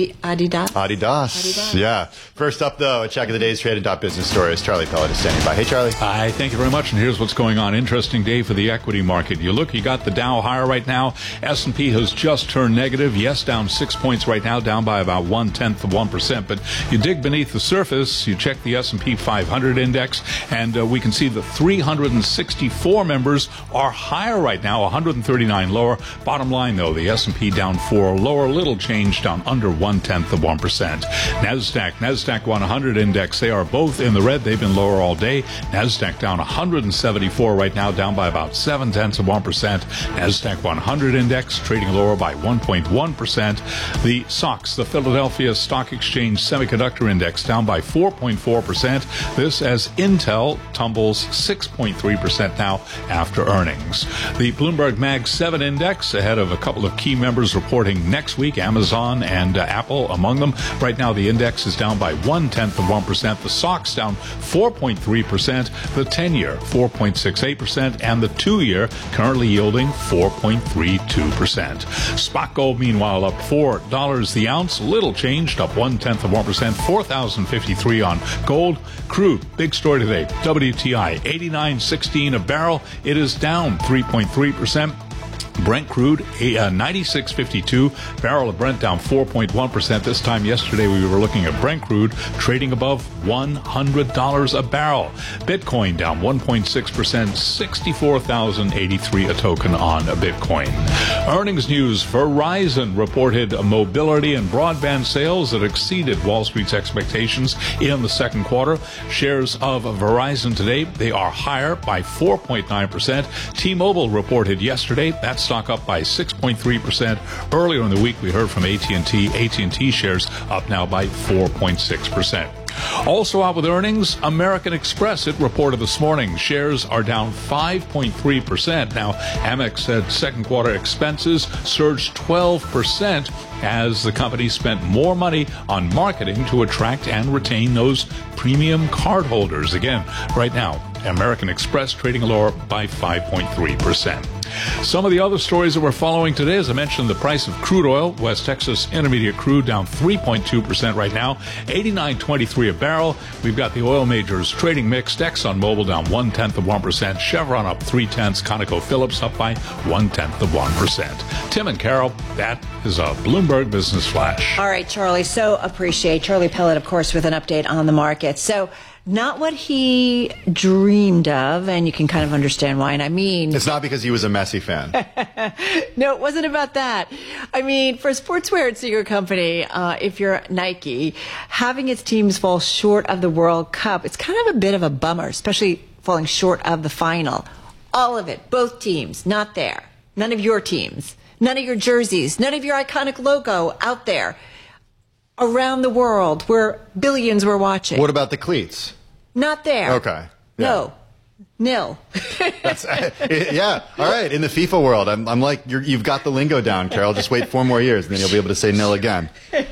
[SPEAKER 2] Adidas. Yeah. First up, though, a check of the day's traded business stories. Charlie Pellet is standing by. Hey, Charlie.
[SPEAKER 10] Hi. Thank you very much. And here's what's going on. Interesting day for the equity market. You got the Dow higher right now. S&P has just turned negative. Yes, down 6 points right now, down by about 0.1%. But you dig beneath the surface, you check the S&P 500 index, and we can see the 364 members are higher right now, 139 lower. Bottom line, though, the S&P down 4 lower, little change, down under 0.1%. NASDAQ 100 index, they are both in the red. They've been lower all day. NASDAQ down 174 right now, down by about 0.7%. NASDAQ 100 index trading lower by 1.1%. The SOX, the Philadelphia Stock Exchange Semiconductor Index, down by 4.4%. This as Intel tumbles 6.3% now after earnings. The Bloomberg Mag 7 index ahead of a couple of key members reporting next week, Amazon and Apple among them. Right now, the index is down by 0.1%. The SOX down 4.3%. The 10-year 4.68%, and the 2-year currently yielding 4.32%. Spot gold, meanwhile, up $4 the ounce. Little changed, up 0.1%. 4,053 on gold. Crude, big story today. WTI 89.16 a barrel. It is down 3.3%. Brent crude, 96.52. Barrel of Brent down 4.1%. This time yesterday we were looking at Brent crude trading above $100 a barrel. Bitcoin down 1.6%, 64,083 a token on a Bitcoin. Earnings news. Verizon reported mobility and broadband sales that exceeded Wall Street's expectations in the second quarter. Shares of Verizon today, they are higher by 4.9%. T-Mobile reported yesterday, that's stock up by 6.3%. Earlier in the week, we heard from AT&T. AT&T shares up now by 4.6%. Also out with earnings, American Express, it reported this morning. Shares are down 5.3%. Now, Amex said second quarter expenses surged 12% as the company spent more money on marketing to attract and retain those premium cardholders. Again, right now, American Express trading lower by 5.3%. Some of the other stories that we're following today, as I mentioned, the price of crude oil, West Texas Intermediate crude down 3.2% right now, 89.23 a barrel. We've got the oil majors trading mixed. ExxonMobil down 0.1%, Chevron up 0.3, ConocoPhillips up by 0.1%. Tim and Carol, that is a Bloomberg Business Flash.
[SPEAKER 3] All right, Charlie, so appreciate Charlie Pellet, of course, with an update on the market. So not what he dreamed of, and you can kind of understand why. And I mean,
[SPEAKER 2] it's not because he was a Messi fan.
[SPEAKER 3] No, it wasn't about that. I mean, for a sportswear and sneaker company, if you're Nike, having its teams fall short of the World Cup, it's kind of a bit of a bummer, especially falling short of the final. All of it, both teams, not there. None of your teams, none of your jerseys, none of your iconic logo out there. around the world where billions were watching.
[SPEAKER 2] What about the cleats?
[SPEAKER 3] Not there.
[SPEAKER 2] Okay. Yeah.
[SPEAKER 3] No. Nil.
[SPEAKER 2] That's, yeah. All right. In the FIFA world, I'm like, you've got the lingo down, Carol. Just wait 4 more years, and then you'll be able to say nil again.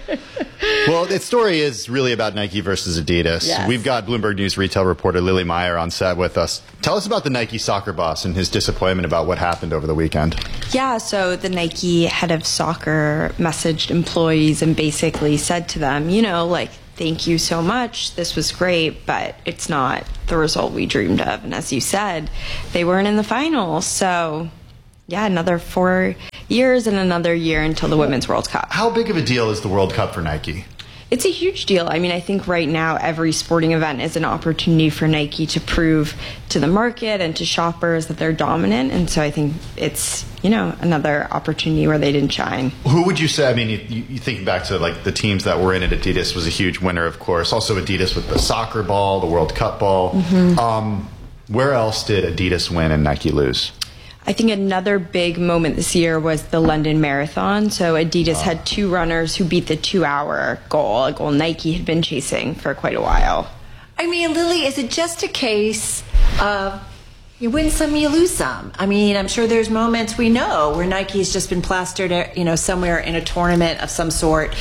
[SPEAKER 2] Well, the story is really about Nike versus Adidas.
[SPEAKER 3] Yes.
[SPEAKER 2] We've got Bloomberg News retail reporter Lily Meyer on set with us. Tell us about the Nike soccer boss and his disappointment about what happened over the weekend.
[SPEAKER 13] Yeah, so the Nike head of soccer messaged employees and basically said to them, thank you so much. This was great, but it's not the result we dreamed of. And as you said, they weren't in the finals. So, yeah, another 4 years and another year until the Women's World Cup.
[SPEAKER 2] How big of a deal is the World Cup for Nike?
[SPEAKER 13] It's a huge deal. I mean, I think right now every sporting event is an opportunity for Nike to prove to the market and to shoppers that they're dominant. And so I think it's, another opportunity where they didn't shine.
[SPEAKER 2] Who would you say, I mean, you think back to like the teams that were in it, Adidas was a huge winner, of course. Also Adidas with the soccer ball, the World Cup ball. Mm-hmm. Where else did Adidas win and Nike lose?
[SPEAKER 13] I think another big moment this year was the London Marathon. So Adidas had 2 runners who beat the 2-hour goal, a goal Nike had been chasing for quite a while.
[SPEAKER 3] I mean, Lily, is it just a case of you win some, you lose some? I mean, I'm sure there's moments we know where Nike's just been plastered, somewhere in a tournament of some sort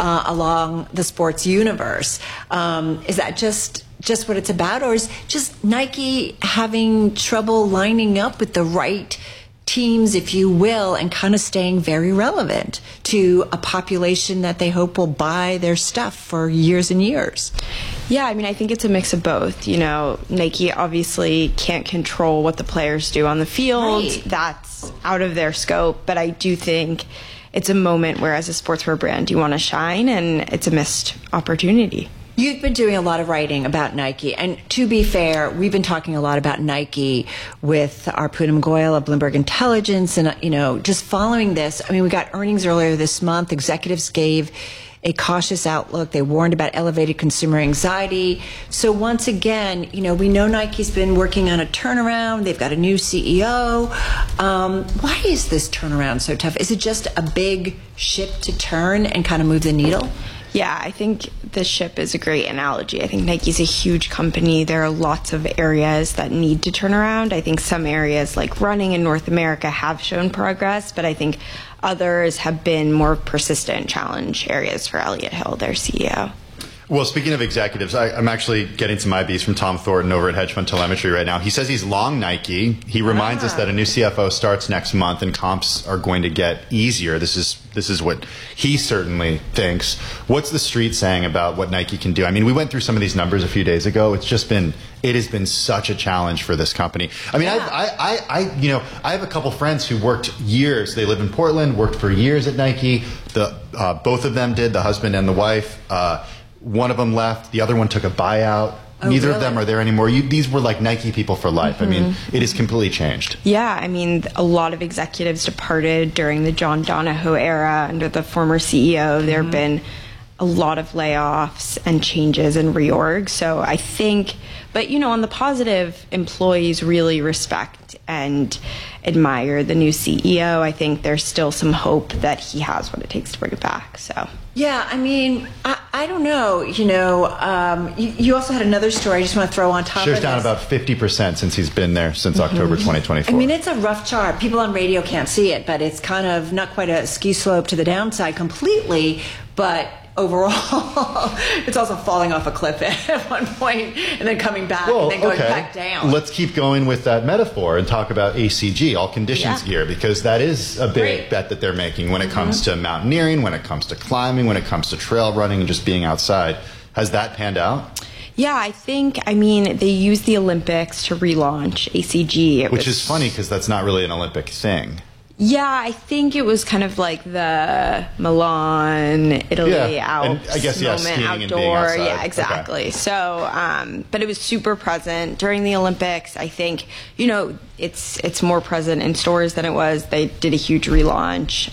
[SPEAKER 3] along the sports universe. Is that just what it's about, or is just Nike having trouble lining up with the right teams, if you will, and kind of staying very relevant to a population that they hope will buy their stuff for years and years?
[SPEAKER 13] Yeah, I mean, I think it's a mix of both. Nike obviously can't control what the players do on the field. Right. That's out of their scope. But I do think it's a moment where, as a sportswear brand, you want to shine, and it's a missed opportunity.
[SPEAKER 3] You've been doing a lot of writing about Nike, and to be fair, we've been talking a lot about Nike with our Poonam Goyal of Bloomberg Intelligence, and just following this. I mean, we got earnings earlier this month. Executives gave a cautious outlook. They warned about elevated consumer anxiety. So once again, we know Nike's been working on a turnaround. They've got a new CEO. Why is this turnaround so tough? Is it just a big ship to turn and kind of move the needle?
[SPEAKER 13] Yeah, I think the ship is a great analogy. I think Nike's a huge company. There are lots of areas that need to turn around. I think some areas like running in North America have shown progress, but I think others have been more persistent challenge areas for Elliott Hill, their CEO.
[SPEAKER 2] Well, speaking of executives, I'm actually getting some IBs from Tom Thornton over at Hedge Fund Telemetry right now. He says he's long Nike. He reminds us that a new CFO starts next month and comps are going to get easier. This is what he certainly thinks. What's the street saying about what Nike can do? I mean, we went through some of these numbers a few days ago. It has been such a challenge for this company. I mean, I have a couple friends who worked years. They live in Portland, worked for years at Nike. Both of them did, the husband and the wife. One of them left. The other one took a buyout. Neither of them are there anymore. These were like Nike people for life. Mm-hmm. I mean, it has completely changed.
[SPEAKER 13] Yeah, I mean, a lot of executives departed during the John Donahoe era under the former CEO. There have been a lot of layoffs and changes and reorg. So I think, but on the positive, employees really respect and admire the new CEO. I think there's still some hope that he has what it takes to bring it back. So.
[SPEAKER 3] Yeah, I mean, I don't know. You also had another story I just want to throw on top of this.
[SPEAKER 2] Shares down about 50% since he's been there since October 2024. I
[SPEAKER 3] mean, it's a rough chart. People on radio can't see it, but it's kind of not quite a ski slope to the downside completely, but overall, it's also falling off a cliff at one point and then coming back and then going back down.
[SPEAKER 2] Let's keep going with that metaphor and talk about ACG, all conditions gear, because that is a big bet that they're making when it comes to mountaineering, when it comes to climbing, when it comes to trail running and just being outside. Has that panned out?
[SPEAKER 13] Yeah, they used the Olympics to relaunch ACG.
[SPEAKER 2] Which is funny because that's not really an Olympic thing.
[SPEAKER 13] Yeah, I think it was kind of like the Milan, Italy, Alps
[SPEAKER 2] I guess,
[SPEAKER 13] moment,
[SPEAKER 2] skiing
[SPEAKER 13] outdoor.
[SPEAKER 2] And being outside.
[SPEAKER 13] Yeah, exactly. Okay. So, but it was super present during the Olympics. I think, it's more present in stores than it was. They did a huge relaunch.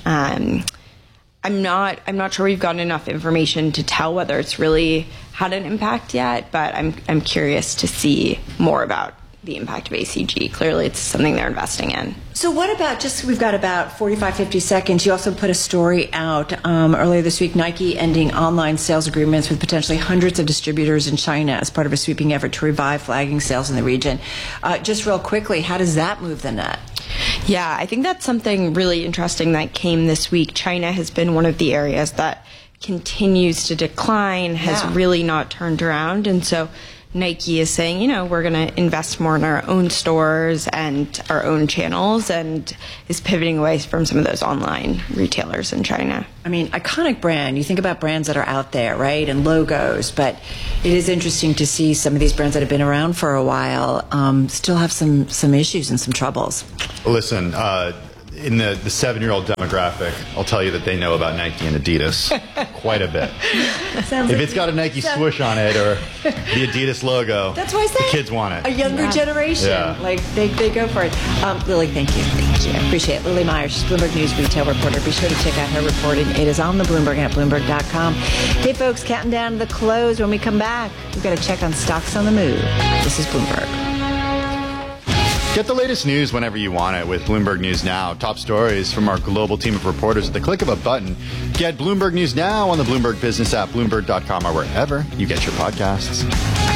[SPEAKER 13] I'm not sure we've gotten enough information to tell whether it's really had an impact yet, but I'm curious to see more about the impact of ACG. Clearly, it's something they're investing in.
[SPEAKER 3] So what about, we've got about 45, 50 seconds. You also put a story out earlier this week, Nike ending online sales agreements with potentially hundreds of distributors in China as part of a sweeping effort to revive flagging sales in the region. Just real quickly, how does that move the net?
[SPEAKER 13] Yeah, I think that's something really interesting that came this week. China has been one of the areas that continues to decline, has really not turned around. And so Nike is saying, we're going to invest more in our own stores and our own channels, and is pivoting away from some of those online retailers in China.
[SPEAKER 3] I mean, iconic brand. You think about brands that are out there, right, and logos, but it is interesting to see some of these brands that have been around for a while still have some issues and some troubles.
[SPEAKER 2] Listen, in the 7-year-old demographic, I'll tell you that they know about Nike and Adidas quite a bit. If it's got a Nike swoosh on it or the Adidas logo,
[SPEAKER 3] that's why I say
[SPEAKER 2] the kids want it.
[SPEAKER 3] A younger generation, they go for it. Lily, thank you. Thank you. I appreciate it. Lily Myers, she's Bloomberg News retail reporter. Be sure to check out her reporting. It is on the Bloomberg and at Bloomberg.com. Hey, folks, counting down to the close. When we come back, we've got to check on stocks on the move. This is Bloomberg.
[SPEAKER 2] Get the latest news whenever you want it with Bloomberg News Now. Top stories from our global team of reporters at the click of a button. Get Bloomberg News Now on the Bloomberg Business app, Bloomberg.com, or wherever you get your podcasts.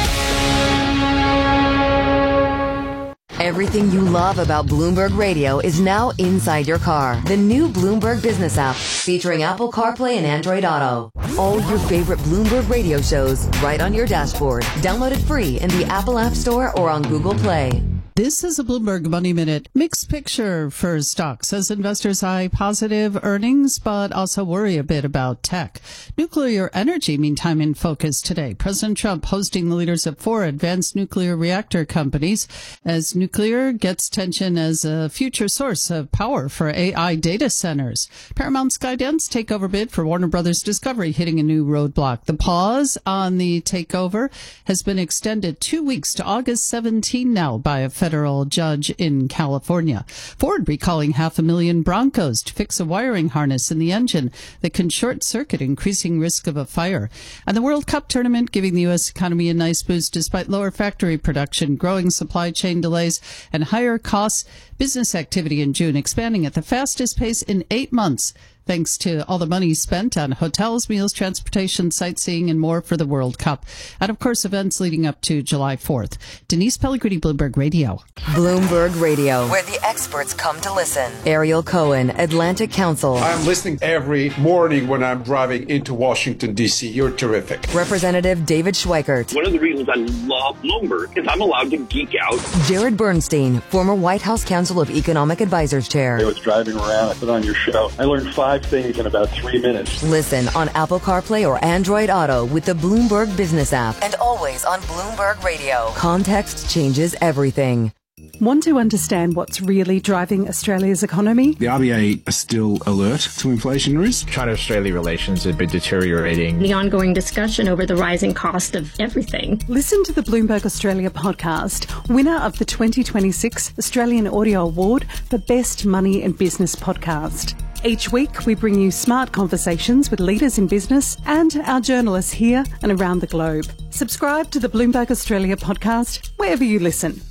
[SPEAKER 7] Everything you love about Bloomberg Radio is now inside your car. The new Bloomberg Business app, featuring Apple CarPlay and Android Auto. All your favorite Bloomberg Radio shows right on your dashboard. Download it free in the Apple App Store or on Google Play.
[SPEAKER 14] This is a Bloomberg Money Minute. Mixed picture for stocks as investors eye positive earnings, but also worry a bit about tech. Nuclear energy, meantime, in focus today. President Trump hosting the leaders of 4 advanced nuclear reactor companies as nuclear gets tension as a future source of power for AI data centers. Paramount Skydance takeover bid for Warner Brothers Discovery hitting a new roadblock. The pause on the takeover has been extended 2 weeks to August 17 now by a federal judge in California. Ford recalling 500,000 Broncos to fix a wiring harness in the engine that can short circuit, increasing risk of a fire. And the World Cup tournament giving the U.S. economy a nice boost despite lower factory production, growing supply chain delays, and higher costs. Business activity in June expanding at the fastest pace in 8 months, thanks to all the money spent on hotels, meals, transportation, sightseeing, and more for the World Cup. And, of course, events leading up to July 4th. Denise Pellegrini, Bloomberg Radio.
[SPEAKER 7] Bloomberg Radio, where the experts come to listen. Ariel Cohen, Atlantic Council.
[SPEAKER 15] I'm listening every morning when I'm driving into Washington, D.C. You're terrific.
[SPEAKER 7] Representative David Schweikert.
[SPEAKER 16] One of the reasons I love Bloomberg is I'm allowed to geek out.
[SPEAKER 7] Jared Bernstein, former White House Council of Economic Advisors Chair.
[SPEAKER 17] I was driving around, I put on your show. I learned 5 things in about 3 minutes.
[SPEAKER 7] Listen on Apple CarPlay or Android Auto with the Bloomberg Business app, and always on Bloomberg Radio. Context changes everything.
[SPEAKER 18] Want to understand what's really driving Australia's economy?
[SPEAKER 19] The RBA are still alert to inflation risk.
[SPEAKER 20] China-Australia relations have been deteriorating.
[SPEAKER 21] The ongoing discussion over the rising cost of everything.
[SPEAKER 18] Listen to the Bloomberg Australia podcast, winner of the 2026 Australian Audio Award for Best Money and Business Podcast. Each week, we bring you smart conversations with leaders in business and our journalists here and around the globe. Subscribe to the Bloomberg Australia podcast wherever you listen.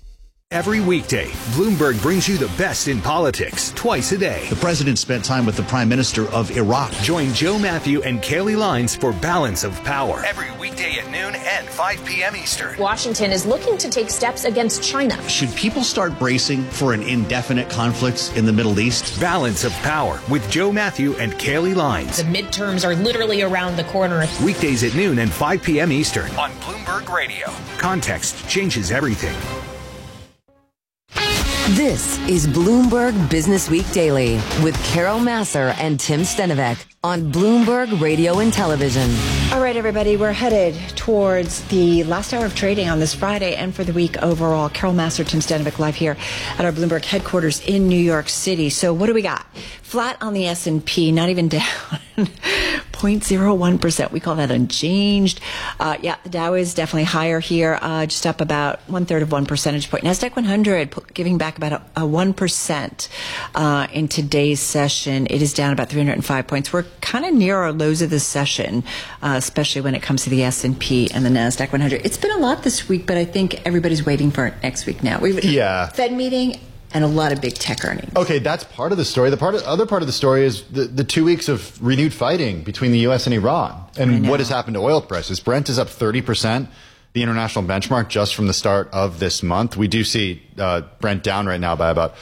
[SPEAKER 22] Every weekday, Bloomberg brings you the best in politics twice a day.
[SPEAKER 23] The president spent time with the Prime Minister of Iraq.
[SPEAKER 22] Join Joe Matthew and Kaylee Lines for Balance of Power. Every weekday at noon and 5 p.m. Eastern.
[SPEAKER 24] Washington is looking to take steps against China.
[SPEAKER 23] Should people start bracing for an indefinite conflict in the Middle East?
[SPEAKER 22] Balance of Power with Joe Matthew and Kaylee Lines.
[SPEAKER 24] The midterms are literally around the corner.
[SPEAKER 22] Weekdays at noon and 5 p.m. Eastern on Bloomberg Radio. Context changes everything.
[SPEAKER 7] This is Bloomberg Business Week Daily with Carol Massar and Tim Stenovec on Bloomberg Radio and Television.
[SPEAKER 3] All right, everybody, we're headed towards the last hour of trading on this Friday and for the week overall. Carol Massar, Tim Stenovec live here at our Bloomberg headquarters in New York City. So what do we got? Flat on the S&P, not even down. 0.01%. We call that unchanged. The Dow is definitely higher here, just up about 1/3 of 1 percentage point. NASDAQ 100 giving back about a 1% in today's session. It is down about 305 points. We're kind of near our lows of the session especially when it comes to the S&P and the NASDAQ 100. It's been a lot this week, but I think everybody's waiting for next week now. Fed meeting and a lot of big tech earnings.
[SPEAKER 2] Okay, that's part of the story. The other part of the story is the 2 weeks of renewed fighting between the U.S. and Iran and what has happened to oil prices. Brent is up 30%. The international benchmark just from the start of this month. We do see Brent down right now by about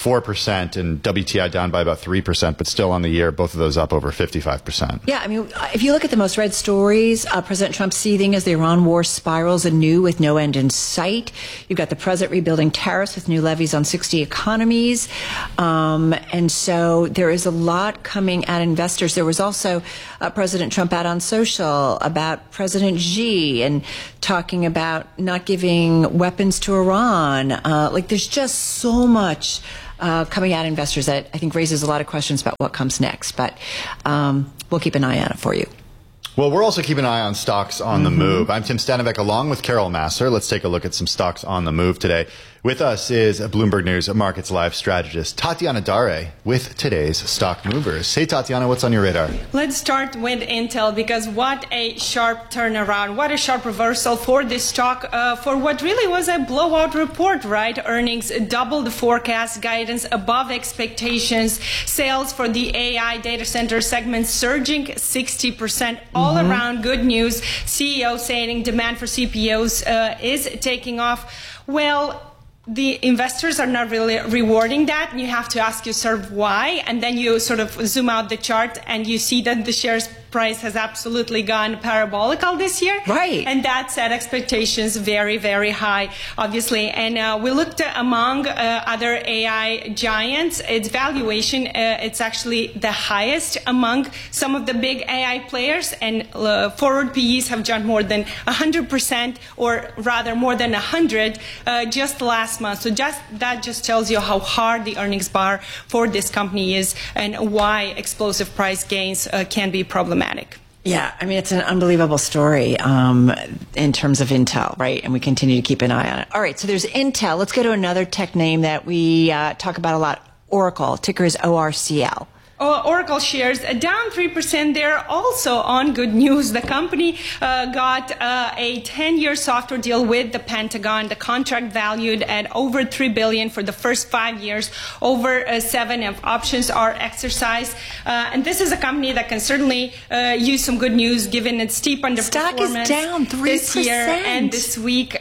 [SPEAKER 2] 4% and WTI down by about 3%, but still on the year, both of those up over 55%.
[SPEAKER 3] Yeah, I mean, if you look at the most read stories, President Trump seething as the Iran war spirals anew with no end in sight. You've got the president rebuilding tariffs with new levies on 60 economies. And so there is a lot coming at investors. There was also President Trump out on social about President Xi and talking about not giving weapons to Iran. There's just so much coming at investors that I think raises a lot of questions about what comes next. But we'll keep an eye on it for you.
[SPEAKER 2] Well, we're also keeping an eye on stocks on the move. I'm Tim Stanovic along with Carol Massar. Let's take a look at some stocks on the move today. With us is Bloomberg News Markets Live strategist Tatiana Dare with today's Stock Movers. Hey, Tatiana, what's on your radar?
[SPEAKER 1] Let's start with Intel because what a sharp turnaround. What a sharp reversal for this stock for what really was a blowout report, right? Earnings doubled the forecast, guidance above expectations, sales for the AI data center segment surging 60%. All around good news. CEO saying demand for CPOs is taking off. Well, the investors are not really rewarding that, and you have to ask yourself why, and then you sort of zoom out the chart and you see that the shares price has absolutely gone parabolical this year.
[SPEAKER 3] Right.
[SPEAKER 1] And that set expectations very, very high, obviously. And we looked among other AI giants, its valuation, it's actually the highest among some of the big AI players, and forward PEs have jumped more than 100%, or rather more than 100 just last month. So that just tells you how hard the earnings bar for this company is and why explosive price gains can be problematic.
[SPEAKER 3] Yeah, I mean, it's an unbelievable story in terms of Intel, right? And we continue to keep an eye on it. All right, so there's Intel. Let's go to another tech name that we talk about a lot, Oracle. Ticker is ORCL.
[SPEAKER 1] Oracle shares down 3% there, also on good news. The company got a 10-year software deal with the Pentagon. The contract valued at over $3 billion for the first 5 years. Over 7 of options are exercised. And this is a company that can certainly use some good news given its steep underperformance.
[SPEAKER 3] Stock is down 3%
[SPEAKER 1] this year and this week.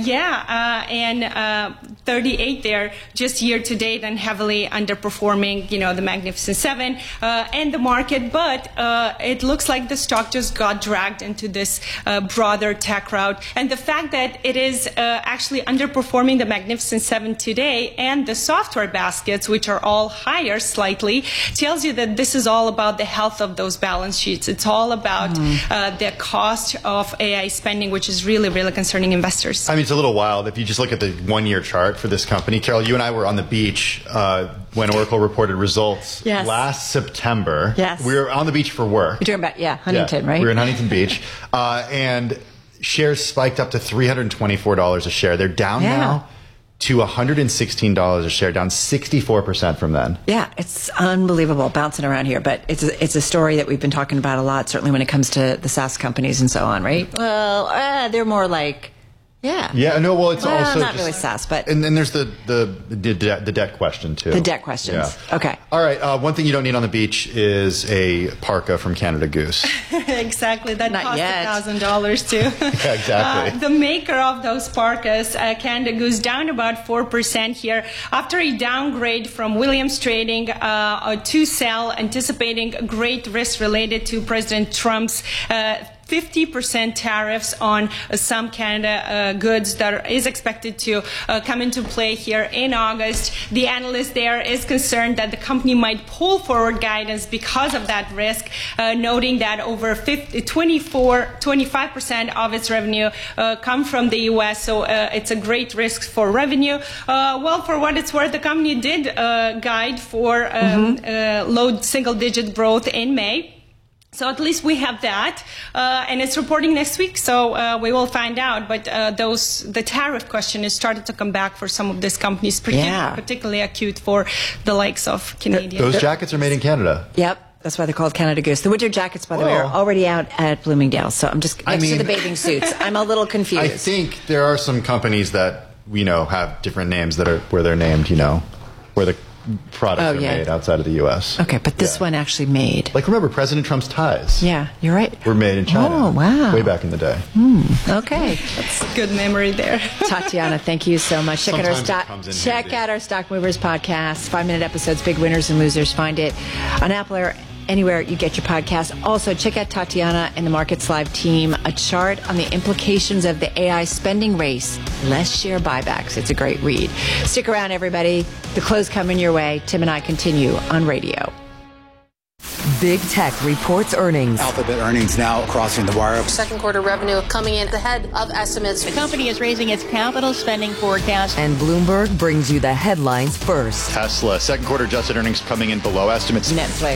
[SPEAKER 1] And 38 there just year to date, and heavily underperforming, the Magnificent Seven. And the market, but it looks like the stock just got dragged into this broader tech rout. And the fact that it is actually underperforming the Magnificent Seven today and the software baskets, which are all higher slightly, tells you that this is all about the health of those balance sheets. It's all about the cost of AI spending, which is really, really concerning investors.
[SPEAKER 2] I mean, it's a little wild. If you just look at the one-year chart for this company, Carol, you and I were on the beach when Oracle reported results last September.
[SPEAKER 3] Yes.
[SPEAKER 2] We were on the beach for work.
[SPEAKER 3] You're talking about, Huntington, right?
[SPEAKER 2] We were in Huntington Beach. And shares spiked up to $324 a share. They're down now to $116 a share, down 64% from then.
[SPEAKER 3] Yeah, it's unbelievable bouncing around here. But it's a story that we've been talking about a lot, certainly when it comes to the SaaS companies and so on, right? Well, they're more like...
[SPEAKER 2] Yeah, no, well, it's also
[SPEAKER 3] not really SaaS, but...
[SPEAKER 2] And then there's the debt question, too.
[SPEAKER 3] The debt questions.
[SPEAKER 2] Yeah.
[SPEAKER 3] Okay.
[SPEAKER 2] All right, one thing you don't need on the beach is a parka from Canada Goose.
[SPEAKER 1] Exactly, that cost $1,000, too.
[SPEAKER 2] Yeah, exactly.
[SPEAKER 1] The maker of those parkas, Canada Goose, down about 4% here after a downgrade from Williams Trading to sell, anticipating great risk related to President Trump's 50% tariffs on some Canada goods that is expected to come into play here in August. The analyst there is concerned that the company might pull forward guidance because of that risk, noting that over 25% of its revenue come from the U.S., so it's a great risk for revenue. Well, for what it's worth, the company did guide for low single-digit growth in May. So at least we have that, and it's reporting next week, so we will find out. But the tariff question has started to come back for some of these companies, particularly acute for the likes of Canadian.
[SPEAKER 2] Those jackets are made in Canada.
[SPEAKER 3] Yep. That's why they're called Canada Goose. The winter jackets, by the way, are already out at Bloomingdale's. So I'm just next to the bathing suits. I'm a little confused.
[SPEAKER 2] I think there are some companies that have different names that are where they're named. Where the products are made outside of the U.S.
[SPEAKER 3] Okay, but this one actually made.
[SPEAKER 2] Like, remember President Trump's ties?
[SPEAKER 3] Yeah, you're right.
[SPEAKER 2] Were made in China.
[SPEAKER 3] Oh, wow.
[SPEAKER 2] Way back in the day.
[SPEAKER 3] Okay.
[SPEAKER 1] That's good memory there.
[SPEAKER 3] Tatiana, thank you so much. Check out our Stock Movers podcast. 5-minute episodes, big winners and losers. Find it on Apple or anywhere you get your podcast. Also, check out Tatiana and the Markets Live team, a chart on the implications of the AI spending race, less share buybacks. It's a great read. Stick around, everybody. The close coming your way. Tim and I continue on radio.
[SPEAKER 7] Big Tech reports earnings.
[SPEAKER 4] Alphabet earnings now crossing the wire.
[SPEAKER 5] Second quarter revenue coming in ahead of estimates.
[SPEAKER 6] The company is raising its capital spending forecast.
[SPEAKER 7] And Bloomberg brings you the headlines first.
[SPEAKER 2] Tesla, second quarter adjusted earnings coming in below estimates.
[SPEAKER 3] Netflix.